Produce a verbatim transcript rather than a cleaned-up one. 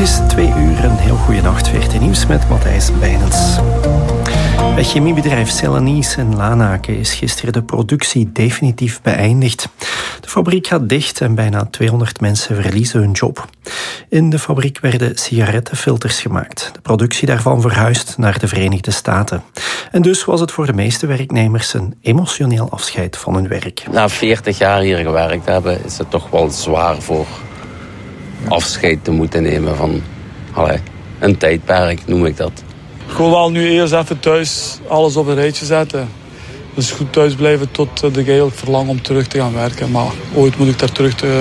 is twee uur. Een heel goede nacht. V R T Nieuws met Matthijs Bijnens. Bij chemiebedrijf Celanese in Lanaken is gisteren de productie definitief beëindigd. De fabriek gaat dicht en bijna tweehonderd mensen verliezen hun job. In de fabriek werden sigarettenfilters gemaakt. De productie daarvan verhuist naar de Verenigde Staten. En dus was het voor de meeste werknemers een emotioneel afscheid van hun werk. Na veertig jaar hier gewerkt hebben, is het toch wel zwaar voor afscheid te moeten nemen van allee, een tijdperk, noem ik dat. Ik wil wel nu eerst even thuis alles op een rijtje zetten. Dus goed thuis blijven tot de ik eigenlijk verlang om terug te gaan werken. Maar ooit moet ik daar terug te